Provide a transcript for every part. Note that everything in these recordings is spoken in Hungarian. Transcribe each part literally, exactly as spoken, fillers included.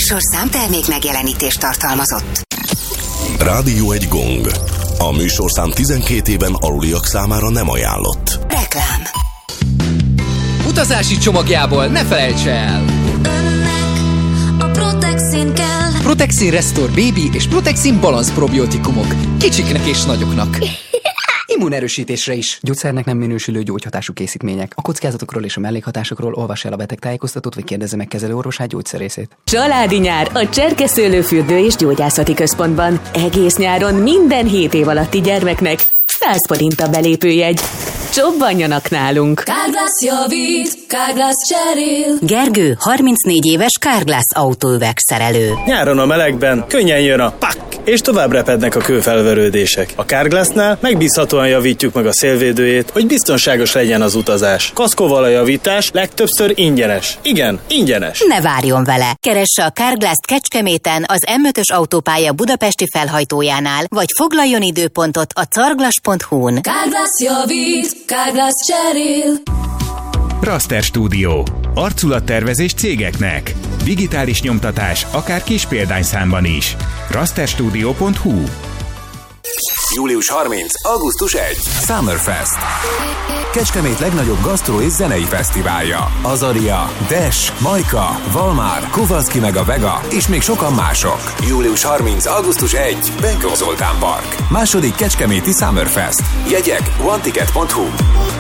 műsorszám termék megjelenítést tartalmazott. Rádió egy gong. A műsorszám tizenkét éven aluliak számára nem ajánlott. Reklám. Utazási csomagjából ne felejts el! Önnek a Protexin kell. Protexin Restore Baby és Protexin Balance probiotikumok. Kicsiknek és nagyoknak. Immunerősítésre is. Gyógyszernek nem minősülő gyógyhatású készítmények. A kockázatokról és a mellékhatásokról olvass el a betegtájékoztatót, vagy kérdezze meg kezelőorvosát, gyógyszerészét. Családi nyár a Cserke Szőlőfürdő és Gyógyászati Központban. Egész nyáron minden hét év alatti gyermeknek száz forint a belépőjegy. Csobbanjanak nálunk! Carglass javít, Carglass cserél. Gergő, harmincnégy éves Carglass autóüvegszerelő. Nyáron a melegben könnyen jön a pak, és tovább repednek a kőfelverődések. A Carglassnál megbízhatóan javítjuk meg a szélvédőjét, hogy biztonságos legyen az utazás. Kaszkóval a javítás legtöbbször ingyenes. Igen, ingyenes. Ne várjon vele! Keresse a Carglass-t Kecskeméten az em ötös autópálya budapesti felhajtójánál, vagy foglaljon időpontot a carglass pont hu-n. Carglass javít, Carglass cserél. Raster Studio. Arculattervezés cégeknek. Digitális nyomtatás, akár kis példányszámban is. raster studio pont hu. július harmincadika. augusztus elsején. Summerfest. Kecskemét legnagyobb gasztró és zenei fesztiválja. Azaria, Dash, Majka, Valmár, Kovalszki meg a Vega, és még sokan mások. július harmincadika. augusztus elsején. Benkó Zoltán Park. Második kecskeméti Summerfest. Jegyek one ticket pont hu.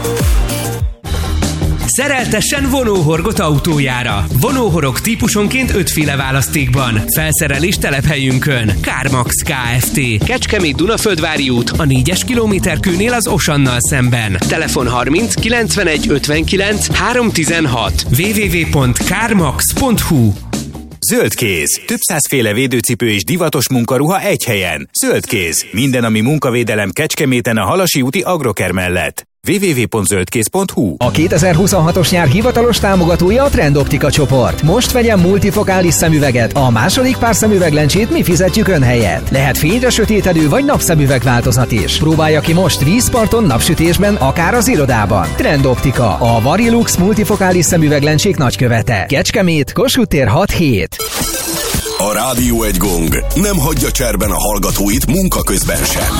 Szereltessen vonóhorgot autójára. Vonóhorog típusonként ötféle választékban. Felszerelés telephelyünkön. CarMax Kft. Kecskemét Dunaföldvári út, a négyes kilométerkőnél az Osannal szemben. Telefon harminc kilencvenegy ötvenkilenc háromszáztizenhat. double-u double-u double-u pont carmax pont hu. Zöldkéz. Több százféle védőcipő és divatos munkaruha egy helyen. Zöldkéz. Minden, ami munkavédelem Kecskeméten a Halasi úti Agroker mellett. double-u double-u double-u pont zöldkéz pont hu. A kétezer-huszonhatos nyár hivatalos támogatója a Trend Optika csoport. Most vegyen multifokális szemüveget, a második pár szemüveglencsét mi fizetjük ön helyett. Lehet fényre sötétedő vagy napszemüveg változat is. Próbálja ki most vízparton, napsütésben, akár az irodában. Trend Optika, a Varilux multifokális szemüveglencsék nagykövete. Kecskemét, Kossuth tér hat hét. A Rádió egy gong nem hagyja cserben a hallgatóit munka közben sem.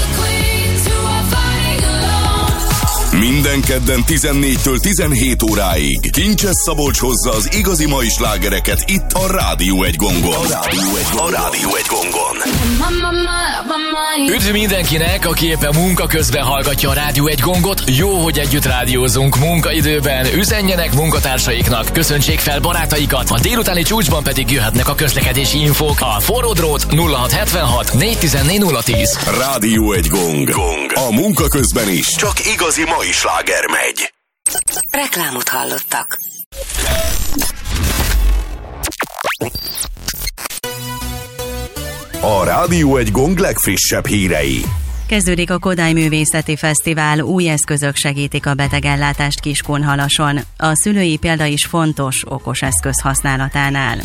Minden kedden tizennégytől tizenhét óráig Kincses Szabolcs hozza az igazi mai slágereket itt a Rádió egy gongon. A Rádió egy, a Rádió egy gongon. Üdv mindenkinek, aki éppen munka közben hallgatja a Rádió egy gongot. Jó, hogy együtt rádiózunk munkaidőben. Üzenjenek munkatársaiknak, köszöntsék fel barátaikat. A délutáni csúcsban pedig jöhetnek a közlekedési infók. A forró drót nulla hat hetvenhat négyszáztizennégy nulla tíz. Rádió egy gong. gong. A munka közben is csak igazi mai sláger megy. Reklámot hallottak. A Rádió egy gong legfrissebb hírei. Kezdődik a Kodály Művészeti Fesztivál, új eszközök segítik a betegellátást Kiskunhalason. A szülői példa is fontos okos eszköz használatánál.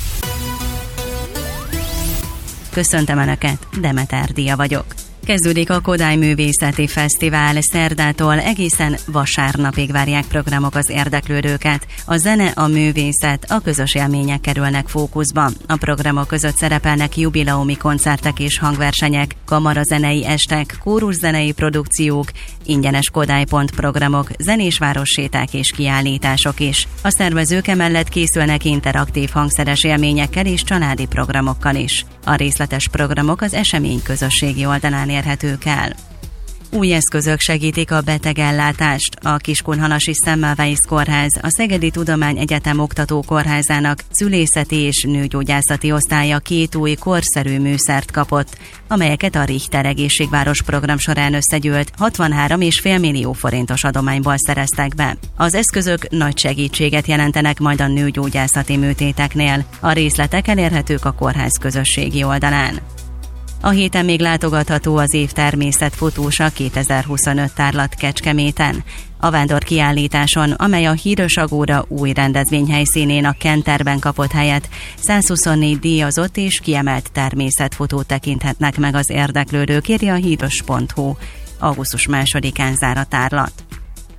Köszöntöm Önöket, Demeter Dia vagyok. Kezdődik a Kodály Művészeti Fesztivál, szerdától egészen vasárnapig várják programok az érdeklődőket. A zene, a művészet, a közös élmények kerülnek fókuszba. A programok között szerepelnek jubileumi koncertek és hangversenyek, kamarazenei estek, kóruszenei produkciók, ingyenes kodály.pont programok, zenés városséták és kiállítások is. A szervezők emellett készülnek interaktív hangszeres élményekkel és családi programokkal is. A részletes programok az esemény közösségi oldalán érhetők el. Új eszközök segítik a betegellátást. A Kiskunhalasi Semmelweis Kórház, a Szegedi Tudományegyetem Oktatókórházának szülészeti és nőgyógyászati osztálya két új korszerű műszert kapott, amelyeket a Richter Egészségváros program során összegyűlt hatvanhárom egész öt millió forintos adományból szereztek be. Az eszközök nagy segítséget jelentenek majd a nőgyógyászati műtéteknél. A részletek elérhetők a kórház közösségi oldalán. A héten még látogatható az év természetfotósa kétezer-huszonöt tárlat Kecskeméten. A vándor kiállításon, amely a Híros Agóra új rendezvényhelyszínén, a Kenterben kapott helyet, százhuszonnégy díjazott és kiemelt természetfotót tekinthetnek meg az érdeklődők, írja a híros pont hu. augusztus másodikán zár a tárlat.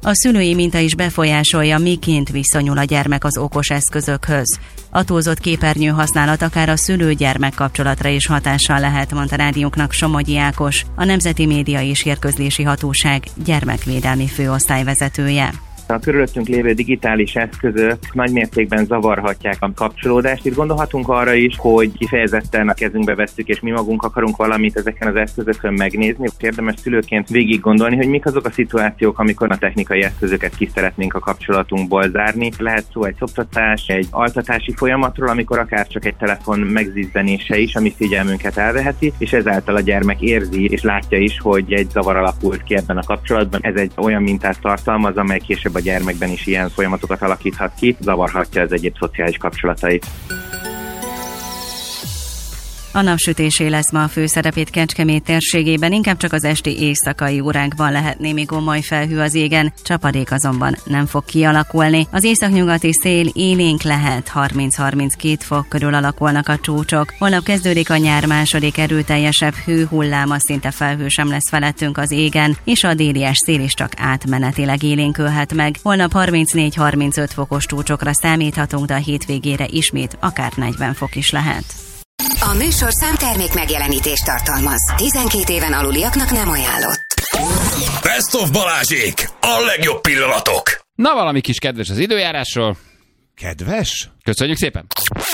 A szülői minta is befolyásolja, miként viszonyul a gyermek az okos eszközökhöz. A túlzott képernyő használat akár a szülő-gyermek kapcsolatra is hatással lehet, mondta rádiónknak Somogyi Ákos, a Nemzeti Média és Hírközlési Hatóság gyermekvédelmi főosztályvezetője. A körülöttünk lévő digitális eszközök nagymértékben zavarhatják a kapcsolódást. Itt gondolhatunk arra is, hogy kifejezetten a kezünkbe vesszük, és mi magunk akarunk valamit ezeken az eszközökön megnézni. Érdemes szülőként végig gondolni, hogy mik azok a szituációk, amikor a technikai eszközöket ki szeretnénk a kapcsolatunkból zárni. Lehet szó egy szoptatás, egy altatási folyamatról, amikor akár csak egy telefon megzizdenése is, ami figyelmünket elveheti, és ezáltal a gyermek érzi és látja is, hogy egy zavar alakult ki ebben a kapcsolatban. Ez egy olyan mintát tartalmaz, amely később a gyermekben is ilyen folyamatokat alakíthat ki, zavarhatja az egyéb szociális kapcsolatait. A napsütésé lesz ma a főszerepét Kecskemét térségében, inkább csak az esti éjszakai órákban lehet némi gomoly felhő az égen, csapadék azonban nem fog kialakulni. Az északnyugati szél élénk lehet, harminc-harminckét fok körül alakulnak a csúcsok. Holnap kezdődik a nyár második erőteljesebb hőhullám, szinte felhő sem lesz felettünk az égen, és a délies szél is csak átmenetileg élénkülhet meg. Holnap harmincnégy-harmincöt fokos csúcsokra számíthatunk, de a hétvégére ismét akár negyven fok is lehet. A műsor számtermék megjelenítést tartalmaz. tizenkét éven aluliaknak nem ajánlott. Best of Balázsék! A legjobb pillanatok! Na, valami kis kedves az időjárásról. Kedves? Köszönjük szépen!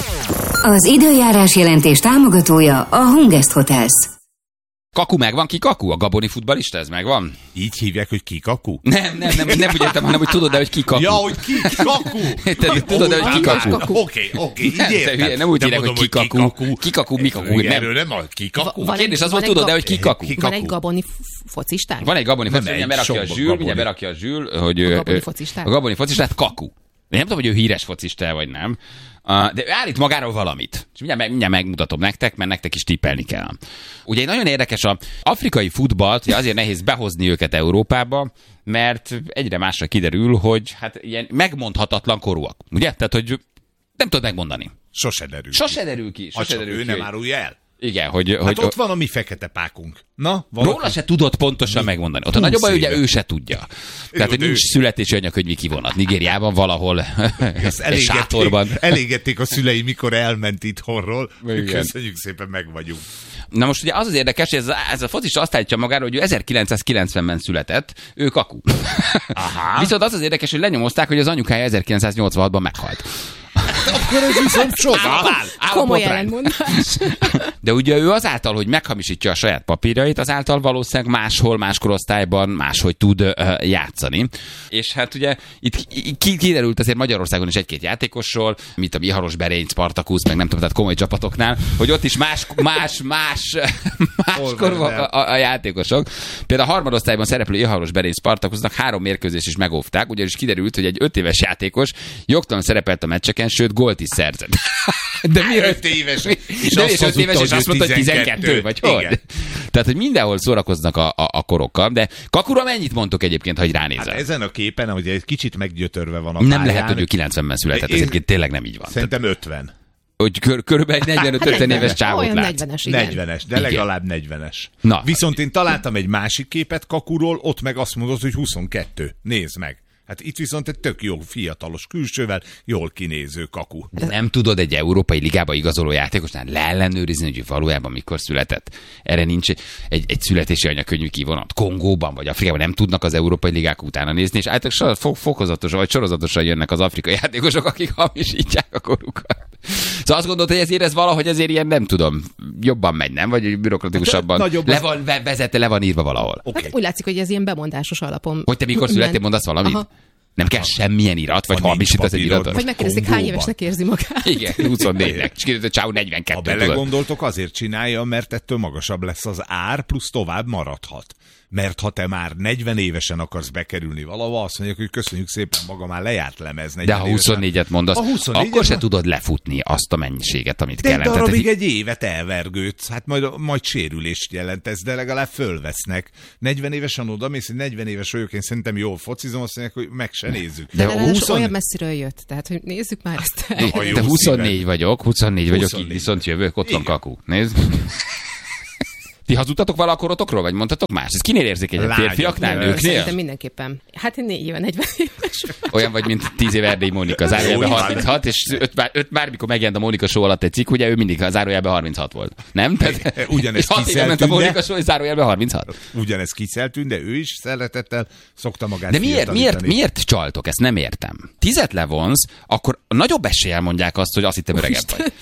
Az időjárás jelentés támogatója a Hungest Hotels. Kaku megvan, ki Kaku? A gaboni futballista, ez megvan? Így hívják, hogy ki Kaku? Nem, nem, nem, nem úgy értem, hanem hogy tudod-e, hogy ki Kaku. Ja, hogy ki Kaku? Tudod-e, hogy ki Kaku? Oké, oké, így értem. Nem úgy hívják, hogy ki Kaku. Ki Kaku, mi Kaku? Erről nem a ki Kaku. A kérdés az volt, tudod-e, hogy ki Kaku? Van egy gaboni focistánk? Van egy gaboni focistánk, mindjárt berakja a Zsül, mindjárt berakja a Zsül, hogy... A gaboni focistánk? A gaboni focistánk Kaku. Én nem tudom, hogy ő híres focista vagy nem, de ő állít magáról valamit. És mindjárt, mindjárt megmutatom nektek, mert nektek is tippelni kell. Ugye nagyon érdekes, az afrikai futballt, ugye azért nehéz behozni őket Európába, mert egyre másra kiderül, hogy hát ilyen megmondhatatlan korúak. Ugye? Tehát, hogy nem tudod megmondani. Sose derül. Sose derül ki. Sose derül ő ki, nem árulja el. Igen, hogy... Hát hogy, ott van a mi fekete pákunk. Na, valaki... Róla se tudod pontosan mi? megmondani. Ott a nagyobb baj, ugye ő se tudja. Tehát, hogy nincs születési anyakönyvi kivonat. Nigériában valahol egy sátorban. Elégették a szülei, mikor elment itthonról. Köszönjük szépen, meg vagyunk. Na most ugye az az érdekes, hogy ez a, ez a focista azt állítja magára, hogy ő ezerkilencszázkilencvenben született, ő Kaku. Aha. Viszont az az érdekes, hogy lenyomozták, hogy az anyukája ezerkilencszáznyolcvanhatban meghalt. Akkor ez viszont csodál. Komoly ellentmondás. De ugye ő azáltal, hogy meghamisítja a saját papírjait, azáltal valószínűleg máshol, más korosztályban máshogy tud uh, játszani. És hát ugye itt kiderült azért Magyarországon is egy-két játékosról, mint a Iharos Berény, Spartakusz, meg nem tudom, tehát komoly csapatoknál, hogy ott is más, más, más, máskor a, a, a játékosok. Például a harmadosztályban szereplő Iharos Berény, Spartakusznak három mérkőzést is megóvták, ugyanis kiderült, hogy egy öt éves játékos jogtalan szerepelt a meccseken, sőt gólt is szerzett. De mi öt éves? És de és öt éves, és azt mondta, hogy tizenkettő, vagy hogy? Tehát, hogy mindenhol szórakoznak a, a, a korokkal, de Kakura mennyit mondtok egyébként, hogy ránézel? Hát ezen a képen, hogy egy kicsit meggyötörve van a pályán. Nem lehet, hogy ő kilencvenben született, ez egyébként tényleg nem így van. Szerintem ötven. Hogy kör, körülbelül egy negyvenöt-ötven éves csávot látsz. negyvenes, igen. negyvenes, de legalább negyvenes. Na. Viszont én találtam egy másik képet Kakuról, ott meg azt mondod, hogy huszonkettő. Nézd meg. Hát itt viszont egy tök jó fiatalos külsővel, jól kinéző Kaku. Nem tudod egy európai ligába igazoló játékosnál leellenőrizni, hogy valójában mikor született. Erre nincs egy, egy születési anyakönyvű kivonat. Kongóban vagy Afrikában nem tudnak az európai ligák utána nézni, és általában fokozatosan vagy sorozatosan jönnek az afrikai játékosok, akik hamisítják a korukat. Szóval azt gondolod, hogy ezért ez valahogy azért ilyen, nem tudom, jobban megy, nem? Vagy bürokratikusabban. Hát, le van vezette, le van írva valahol. Okay. Hát úgy látszik, hogy ez ilyen bemondásos alapon. Hogy te mikor születtél, mondasz valamit? Aha. Nem kell semmilyen irat, vagy hamisítasz egy iratot. Vagy megkérdezik, hány évesnek érzi magát. Igen, huszonnégynek. És kérdezik, hogy csáó negyvenkettő. Ha belegondoltok, azért csinálja, mert ettől magasabb lesz az ár, plusz tovább maradhat. Mert ha te már negyven évesen akarsz bekerülni valahova, azt mondják, hogy köszönjük szépen, maga már lejárt lemez. De ha huszonnégyet mondasz, akkor se tudod lefutni azt a mennyiséget, amit kell. De egy darabig egy évet elvergődsz, hát majd, majd sérülést jelent ez, de legalább fölvesznek. negyven évesen odamész, hogy negyven éves vagyok, én szerintem jól focizom, azt mondják, hogy meg se nézzük. De, de húsz... olyan messziről jött, tehát hogy nézzük már ezt. De huszonnégy vagyok, huszonnégy vagyok, így viszont jövök, ott van Kaku. Nézd. Ti hazudtatok vala a korotokról, vagy mondtatok más? Ez kinél érzékenyebb? Férfiaknál, nőknél? Szerintem mindenképpen. Hát én négy éve, negyven éves. Olyan vagy, mint tíz éve Erdélyi Mónika, zárójelben harminchat, és öt, öt, bármikor megjelent a Mónika Show alatt egy cikk, ugye ő mindig a zárójelben harminchat volt. Nem? Tehát, ugyanez kiszeltünk, a Mónika Show, és zárójelben harminchat. Ugyanez kiszeltünk, de ő is szeretettel szokta magát. De miért, miért, miért csaltok? Ezt nem értem. Tizet levonsz, akkor nagyobb eséllyel mondják azt, hogy azt hittem öregebb vagy.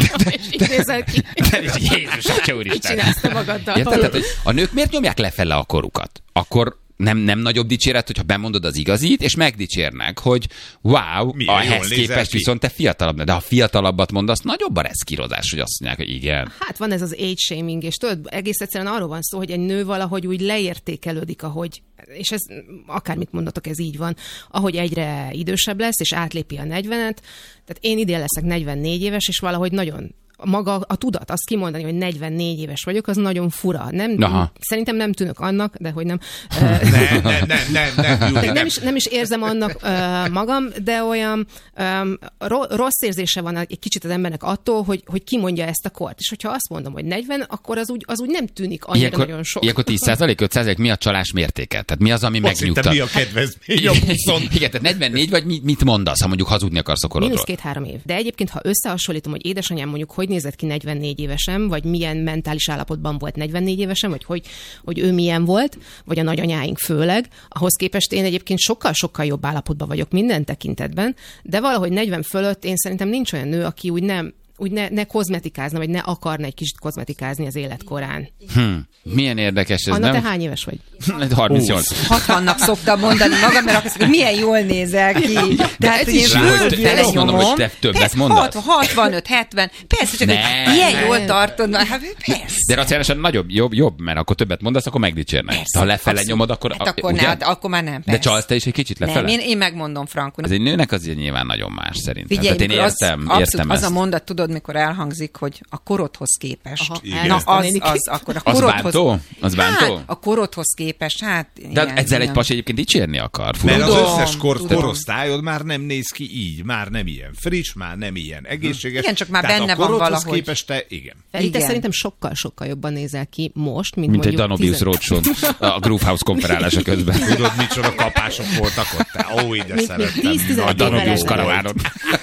Így nézel ki. Jézus, Atya Úristen. Mit csinálsz te magaddal? Érted? Tehát, hogy a nők miért nyomják lefele a korukat? Akkor nem, nem nagyobb dicséret, hogyha bemondod az igazit, és megdicsérnek, hogy wow, milyen ahhez képest viszont te fiatalabb. De ha fiatalabbat mondasz, nagyobb a reszkírozás, hogy azt mondják, hogy igen. Hát van ez az age shaming, és tudod, egész egyszerűen arról van szó, hogy egy nő valahogy úgy leértékelődik, ahogy, és ez akármit mondatok, ez így van, ahogy egyre idősebb lesz, és átlépi a negyvenet. Tehát én idén leszek negyvennégy éves, és valahogy nagyon maga a tudat, azt kimondani, hogy negyvennégy éves vagyok, az nagyon fura. Nem, Aha. Szerintem nem tűnök annak, de hogy nem. nem, nem, nem, nem, nem, nem, nem, is, nem is érzem annak uh, magam, de olyan um, rossz érzése van egy kicsit az embernek attól, hogy, hogy kimondja ezt a kort. És hogyha azt mondom, hogy negyven, akkor az úgy, az úgy nem tűnik annyira ilyenkor, nagyon sok. Ilyenkor tíz százalék, öt százalék mi a csalás mértéke? Tehát mi az, ami azt megnyugtat? Mi a kedvezmény? A igen, tehát negyvennégy vagy mit, mit mondasz, ha mondjuk hazudni akarsz a korodról? Mínusz két-három év. De egyébként, ha összehasonlítom, hogy édesanyám mondjuk hogy nézett ki negyvennégy évesen, vagy milyen mentális állapotban volt negyvennégy évesen, vagy hogy, hogy ő milyen volt, vagy a nagyanyáink főleg, ahhoz képest én egyébként sokkal-sokkal jobb állapotban vagyok minden tekintetben, de valahogy negyven fölött én szerintem nincs olyan nő, aki úgy nem úgy ne, ne kozmetikázna, vagy ne akarna egy kicsit kozmetikázni az életkorán. Hm. Milyen érdekes ez, Anna, nem? te hány éves vagy? harmincnyolc. hatvannak szoktam mondani magam, mert azt mondom, milyen jól nézel ki. De ez is jó, te ezt mondom, hogy te többet mondasz. hatvanöt hetven, persze, csak ne, ilyen ne. jól tartod, hát persze. De racionálisan nagyobb, jobb, jobb, mert akkor többet mondasz, akkor megdicsérnek. Persze, ha lefele abszolút. nyomod, akkor... Hát akkor, ne, hát akkor már nem, de csalsz te is egy kicsit lefele? Nem, én, én megmondom frankon. Ez egy nőnek azért nyilván nagyon más szerintem. Figyelj, Tehát én értem, az, értem az ezt. a mondat, tudod, mikor elhangzik, hogy a korodhoz képest. Aha, na, az, az, akkor a az korodhoz... bántó? Az bántó? Hát, a korodhoz képest, hát... De ilyen, ezzel ilyen. egy pasi egyébként dicsérni akar. Mert Tudom, az összes kor, tudom. korosztályod már nem néz ki így, már nem ilyen friss, már nem ilyen egészséges. Igen, csak már Tehát benne a van korodhoz valahogy. képest te, igen. Feli, te Igen. szerintem sokkal-sokkal jobban nézel ki most, mint, mint egy mondjuk Danubius tizen- Roadshow a Groove House konferálása közben. Tudod, micsoda kapások voltak ott? Te, ó, így Mint még szerettem. tíz-tizenegy A évvel Danubius ezelőtt. karavánon.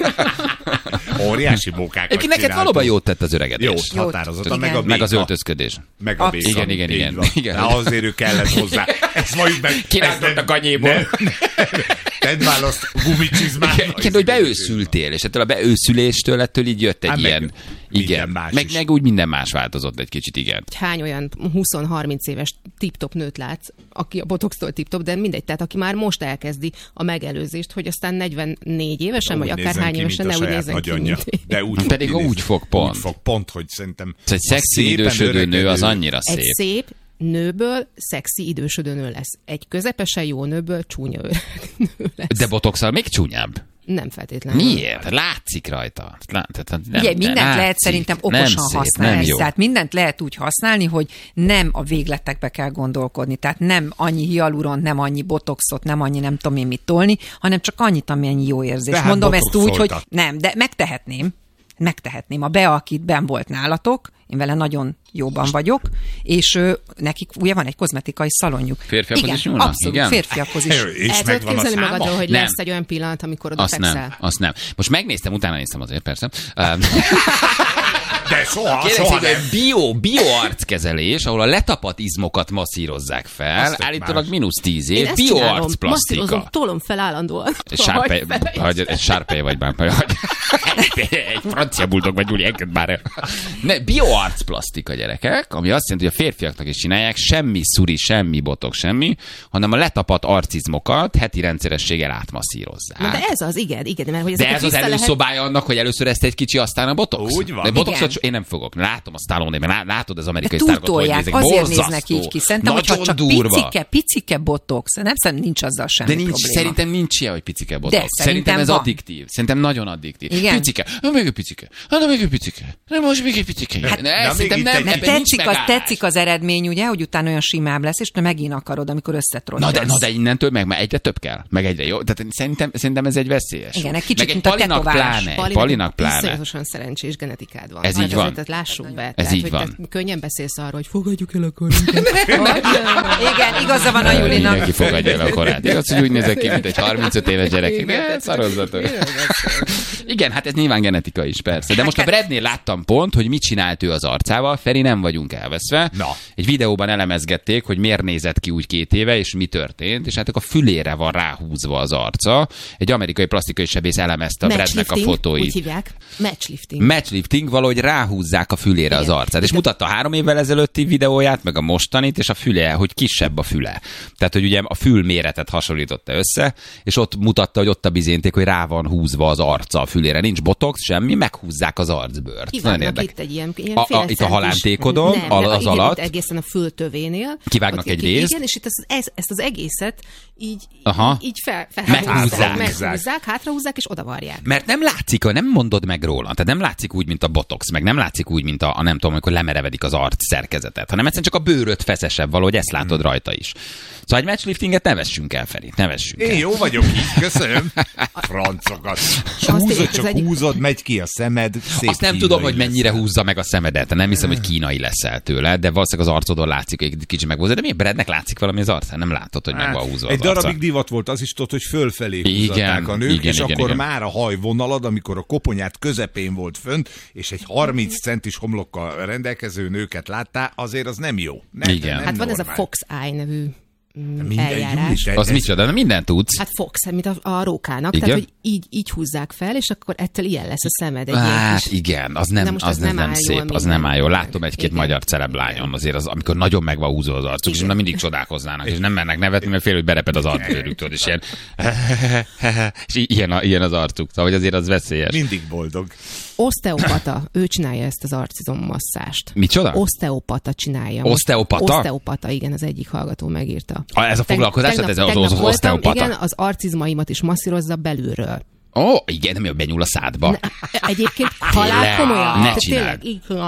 Óriási mókákat Egyébként neked csináltunk. valóban jót tett az öregedés. Jót, határozottan, meg a Meg az béka. öltözködés. Meg a béka. Igen, igen, Így igen. van. igen. De azért ő kellett hozzá. Ezt majd meg... Kirántott a kanyéból. Tedd választ gumicsizmát. Igen, igen, hogy beőszültél, és ettől a beőszüléstől ettől így jött egy Hát meg ilyen... Igen, más meg, is. meg úgy minden más változott egy kicsit, igen. Hány olyan húsz-harminc éves tip-top nőt látsz, aki a botoxtól tip-top, de mindegy, tehát aki már most elkezdi a megelőzést, hogy aztán negyvennégy évesen, vagy akár hány évesen ne úgy nézzen ki, mint én. De úgy Pedig fog úgy fog pont. Úgy fog pont, hogy szerintem... Egy szexi szépen idősödő nő az öregedő- annyira Egy szép. szép nőből szexi idősödő nő lesz. Egy közepesen jó nőből csúnya öreg nő lesz. De botoxal még csúnyább. Nem feltétlenül. Miért? Látszik rajta. Lát, nem, Ugye, mindent látszik. lehet szerintem okosan nem szép, használni. Nem jó. Tehát mindent lehet úgy használni, hogy nem a végletekbe kell gondolkodni. Tehát nem annyi hialuront, nem annyi botoxot, nem annyi nem tudom én mit tolni, hanem csak annyit, amennyi jó érzés. De hát Mondom ezt úgy, hogy botoxoltak. nem, de megtehetném. Megtehetném. A Bea, akit benn volt nálatok, én vele nagyon jóban vagyok, és ő, nekik ugye van egy kozmetikai szalonjuk. Férfiakhoz igen, is nyúlnak? abszolút, Igen? férfiakhoz is. És El tudod megvan a képzelni száma? magadról, hogy Nem. lesz egy olyan pillanat, amikor oda Azt fekszel? nem, azt nem. Most megnéztem, utána néztem azért, persze. Um, De soha, Kérlek soha szépen, nem. bio, bioarckezelés, ahol a letapadt izmokat masszírozzák fel, Azt egy állítólag más. mínusz tíz Én év, ezt csinálom, bioarcplasztika. masszírozom, tolom fel állandóan. Sárpely, Hagyd fel. hogy egy sárpely vagy bár, hogy egy francia buldog vagy úgy, engedd már el. Ne, bioarcplasztika, gyerekek, ami azt jelenti, hogy a férfiaknak is csinálják, semmi szuri, semmi botok, semmi, hanem a letapadt arcizmokat heti rendszerességgel átmasszírozzák. Na de ez az, igen, igen, mert hogy De ezeket ez az vissza lehet- előszobája annak, hogy először ezt egy kicsi, aztán a botox? Úgy van. De botoxot Igen. én nem fogok. Látom a Stallone-ben, lá- látod az De amerikai sztárokat, hogy túltolják, nézek. azért Borzasztó. néznek így ki. Szerintem, hogyha Nagyon csak durva. picike, picike botox, nem szerintem nincs azzal semmi De nincs, probléma. szerintem nincs ilyen, hogy picike botox. De Szerintem, szerintem ez van. addiktív. Szerintem nagyon addiktív. Igen. Picike. Na, még egy picike. Na, még egy picike. Na, most még egy picike. Hát, ne, na, szerintem még nem, itt Mert ebben nincs tetszik az, megállás. tetszik az eredmény, ugye, hogy utána olyan simább lesz, és te megint akarod, amikor összetrolsz. Na de, na de innentől meg, mert egyre több kell, meg egyre jó. Tehát szerintem, szerintem ez egy veszélyes. Igen, egy kicsit, meg egy mint a palinak tetoválás. pláne. Egy Palinak palinak pláne. iszonyatosan szerencsés genetikád van. Ez Ha így így van. Tehát lássuk be. Ez tehát, így hogy van. te könnyen beszélsz arról, hogy fogadjuk el a korunkat. Igen, igaza van a Julinak. Mindenki fogadja el a korát. Igaz, hogy úgy nézek ki, mint egy harmincöt éves gyerek. De szarozzatok. Igen, hát ez nyilván genetika is, persze. De most a Bradnél láttam pont, hogy mit csinált ő az arcával. Feri, nem vagyunk elveszve. Na. Egy videóban elemezgették, hogy miért nézett ki úgy két éve, és mi történt, és hát a fülére van ráhúzva az arca. Egy amerikai plastikai sebész elemezte a Bradnek a fotóit. Úgy hívják. Matchlifting. Matchlifting, valahogy ráhúzzák a fülére igen. az arcát. És mutatta a három évvel ezelőtti videóját, meg a mostanit, és a füle, hogy kisebb a füle. Tehát, hogy ugye a fül méretet hasonlította össze, és ott mutatta, hogy ott a bizénték, hogy rá van húzva az arca a fülére. Nincs botox, semmi, meghúzzák az arcbőrt. Kivágnak itt egy ilyen, ilyen a, a, Itt a halántékodon, nem, az, nem, az igen, alatt. Egészen a fültövénél. Kivágnak ott, egy részt. Igen, és itt ezt, ezt, ezt az egészet így, Aha. így fel, fel meghúzzák. meghúzzák, hátrahúzzák, és odavarják. Mert nem látszik, nem mondod meg róla. Tehát nem látszik úgy, mint a botox, meg nem látszik úgy, mint a, a nem tudom, amikor lemerevedik az arc szerkezetet, hanem egyszerűen csak a bőröd feszesebb, valahogy ezt látod rajta is. Szóval egy matchliftinget ne vessünk el, Feri, ne vessünk el. Én jó vagyok így, köszönöm. Francokat. Húzod, csak egy... húzod, megy ki a szemed. Szép azt nem tudom, hogy mennyire leszel. Húzza meg a szemedet. Nem hiszem, hogy kínai leszel tőle, de valószínűleg az arcodon látszik, hogy egy kicsit meghúzza. De miért Bradnek látszik valami az arcán? Nem látod, hogy meg van húzva egy az arca. darabig divat volt az is, tudod, hogy fölfelé húzatták a nők, igen, és igen, akkor igen. már a hajvonalad, amikor a koponyát közepén volt fönt, és egy harminc centis homlokkal rendelkező nőket láttál, azért az nem jó. Nem, igen. Nem hát van normál. ez a Fox Eye nevű Minden eljárás. Jó, az micsoda, de mindent tudsz. Hát Fox, mint a, a rókának. Igen? Tehát, hogy így, így húzzák fel, és akkor ettől ilyen lesz a szemed. Egy hát kis... igen, az nem, az nem, nem szép, az nem áll jól. Láttam egy-két igen. magyar celeblányon azért, az, amikor nagyon meg van húzva az arcuk, igen. és mindig csodálkoznának, és nem mennek nevetni, mert fél, hogy bereped az arcbőrüktől, és ilyen és ilyen, a, ilyen az arcuk, szóval azért az veszélyes. Mindig boldog. Osteopata, ő csinálja ezt az arcizom masszást. Micsoda? Osteopata csinálja. Osteopata? Osteopata, igen, az egyik hallgató megírta. A, ez a foglalkozás, tegnap, ez az, tegnap az osteopata? Voltam, igen, az arcizmaimat is masszírozza belülről. Ó, oh, igen, nem, benyúl a szádba. Ne, egyébként halál komolyan. Ne csináld.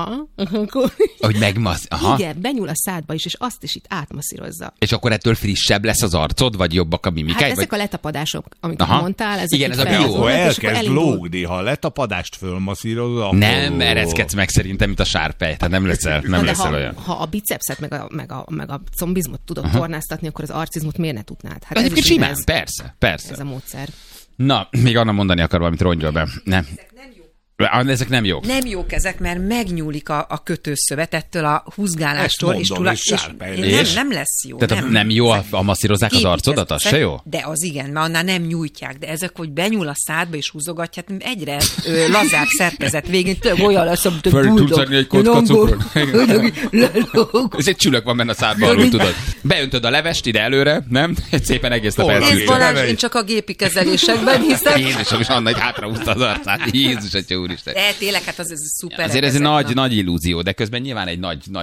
Hogy megmassz... Aha. Igen, benyúl a szádba is, és azt is itt átmasszírozza. És akkor ettől frissebb lesz az arcod, vagy jobbak a mimikáid? Hát ezek vagy... a letapadások, amiket Aha. mondtál, ezek igen, ez a bio. Akkor elkezd lógni, ha a letapadást fölmasszírozza, akkor... Nem ereszkedsz meg szerintem, mint a sárpej, tehát nem leszel, nem leszel ha, olyan. Ha a bicepszet, meg a, meg a, meg a combizmot tudod Aha. tornáztatni, akkor az arcizmot miért ne tudnád? Hát egyébként simán, ez, persze, persze. Ez a módszer. Na, még Anna mondani akar valamit, rongyol be. Nem. Ezek nem jók. Nem jók ezek, mert megnyúlik a, a kötőszövet ettől a húzgálástól, és, tula, és, és nem, nem lesz jó. Tehát nem, nem jó, a, a masszírozzák az arcodat, az se jó? De az igen, mert annál nem nyújtják, de ezek, hogy benyúl a szádba és húzogatják, egyre ö, lazább szerkezet végén, tök olyan lesz, amit a buldog. Föl tudsz adni egy kocka cukrot. Ez egy csülök van benne a szádban, alul tudod. Beöntöd a levest ide előre, nem? Szépen egész nap elszűjjön. Ez Balázs, én csak a gépi kezelésekben hiszem. Jézusom, és Anna egy hátrahúzta az arcát. Jézus, atya úristen. De tényleg, hát az ez szuper. Azért ez egy nagy, nagy illúzió, de közben nyilván egy nagy, nagy